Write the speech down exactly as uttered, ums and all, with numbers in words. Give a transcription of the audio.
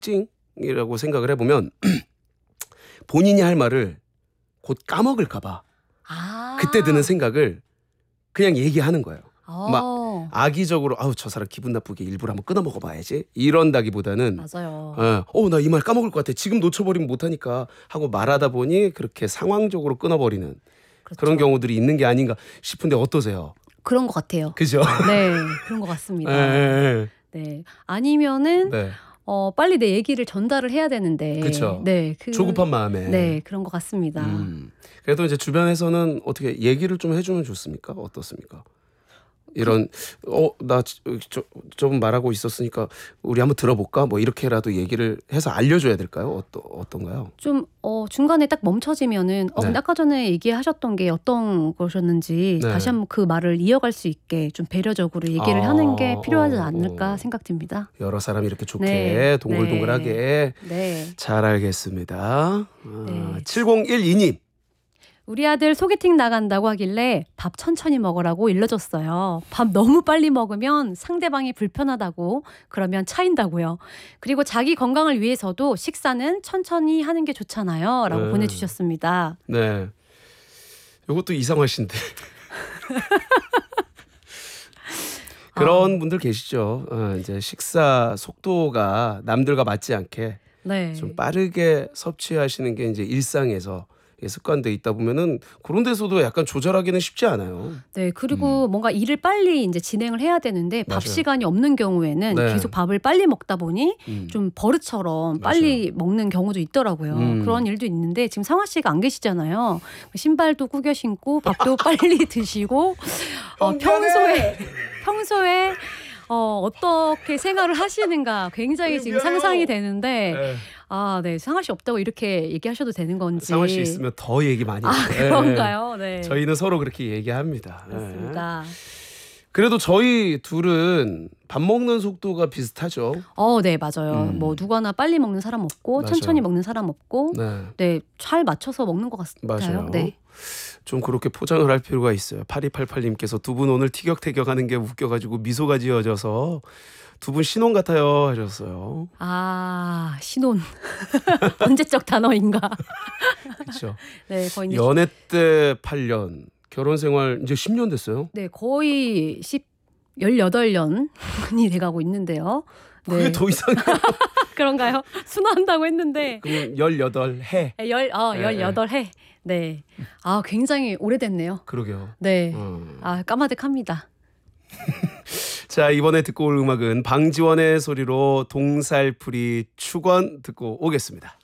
특징이라고 생각을 해보면 본인이 할 말을 곧 까먹을까봐 아. 그때 드는 생각을 그냥 얘기하는 거예요. 어. 막 악의적으로 아우 저 사람 기분 나쁘게 일부러 한번 끊어 먹어봐야지 이런다기보다는 맞아요. 어 나 이 말 까먹을 것 같아 지금 놓쳐버리면 못하니까 하고 말하다 보니 그렇게 상황적으로 끊어버리는 그렇죠. 그런 경우들이 있는 게 아닌가 싶은데 어떠세요? 그런 것 같아요. 그죠? 네, 그런 것 같습니다. 네. 네, 아니면은 네. 어, 빨리 내 얘기를 전달을 해야 되는데, 그쵸. 네, 그, 조급한 마음에. 네, 그런 것 같습니다. 음. 그래도 이제 주변에서는 어떻게 얘기를 좀 해주면 좋습니까? 어떻습니까? 이런 어 나 좀 말하고 있었으니까 우리 한번 들어볼까? 뭐 이렇게라도 얘기를 해서 알려줘야 될까요? 어떠, 어떤가요? 좀 어, 중간에 딱 멈춰지면은 어, 네. 근데 아까 전에 얘기하셨던 게 어떤 것이었는지 네. 다시 한번 그 말을 이어갈 수 있게 좀 배려적으로 얘기를 아, 하는 게 필요하지 어, 않을까 어. 생각됩니다. 여러 사람이 이렇게 좋게 네. 동글동글하게 네. 잘 알겠습니다. 아, 네. 칠공일이 님. 우리 아들 소개팅 나간다고 하길래 밥 천천히 먹으라고 일러줬어요. 밥 너무 빨리 먹으면 상대방이 불편하다고 그러면 차인다고요. 그리고 자기 건강을 위해서도 식사는 천천히 하는 게 좋잖아요. 라고 네. 보내주셨습니다. 네. 이것도 이상하신데. 그런 아. 분들 계시죠. 어, 이제 식사 속도가 남들과 맞지 않게 네. 좀 빠르게 섭취하시는 게 이제 일상에서 습관돼 있다 보면은 그런 데서도 약간 조절하기는 쉽지 않아요. 네, 그리고 음. 뭔가 일을 빨리 이제 진행을 해야 되는데 밥 맞아요. 시간이 없는 경우에는 네. 계속 밥을 빨리 먹다 보니 음. 좀 버릇처럼 빨리 먹는 경우도 있더라고요. 음. 그런 일도 있는데 지금 상화 씨가 안 계시잖아요. 신발도 구겨 신고 밥도 빨리 드시고 어, 평소에 평소에 어, 어떻게 생활을 하시는가 굉장히 지금 상상이 되는데 네. 아, 네, 상화 씨 없다고 이렇게 얘기하셔도 되는 건지. 상화 씨 있으면 더 얘기 많이 아, 해요. 그런가요? 네. 저희는 서로 그렇게 얘기합니다. 그렇습니다. 네. 그래도 저희 둘은 밥 먹는 속도가 비슷하죠. 어, 네, 맞아요. 음. 뭐 누구나 빨리 먹는 사람 없고 맞아요. 천천히 먹는 사람 없고 네. 네, 잘 맞춰서 먹는 것 같아요. 맞아요. 네. 좀 그렇게 포장을 할 필요가 있어요. 팔이팔팔 님께서 두 분 오늘 티격태격하는 게 웃겨가지고 미소가 지어져서 두 분 신혼 같아요 하셨어요. 아, 신혼. 언제적 단어인가. 그렇죠. 네, 거의 이제 연애 때 팔 년, 결혼 생활 이제 십 년 됐어요. 네, 거의 십, 열여덟 년이 돼가고 있는데요. 그게 네. 더 이상해요. 그런가요? 순화한다고 했는데. 그럼 열여덟 해. 네, 열, 어, 네, 열여덟 해. 네. 아, 굉장히 오래됐네요. 그러게요. 네. 음. 아, 까마득합니다. 자, 이번에 듣고 올 음악은 방지원의 소리로 동살풀이 축원 듣고 오겠습니다.